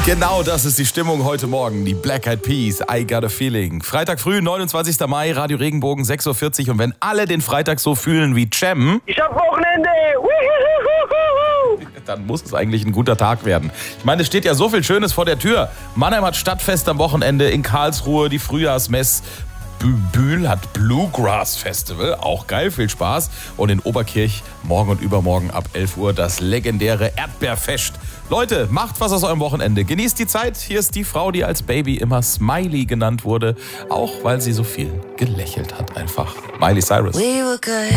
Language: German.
Genau das ist die Stimmung heute Morgen. Die Black Eyed Peas, I Got a Feeling. Freitag früh, 29. Mai, Radio Regenbogen, 6.40 Uhr. Und wenn alle den Freitag so fühlen wie Cem, ich hab Wochenende! dann muss es eigentlich ein guter Tag werden. Ich meine, es steht ja so viel Schönes vor der Tür. Mannheim hat Stadtfest am Wochenende, in Karlsruhe die Frühjahrsmess. Bühl hat Bluegrass Festival, auch geil, viel Spaß. Und in Oberkirch morgen und übermorgen ab 11 Uhr das legendäre Erdbeerfest. Leute, macht was aus eurem Wochenende. Genießt die Zeit. Hier ist die Frau, die als Baby immer Smiley genannt wurde, auch weil sie so viel gelächelt hat einfach. Miley Cyrus. We were good.